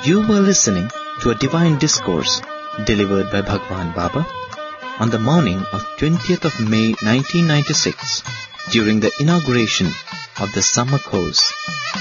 You were listening to a divine discourse delivered by Bhagwan Baba on the morning of 20th of May 1996 during the inauguration of the summer course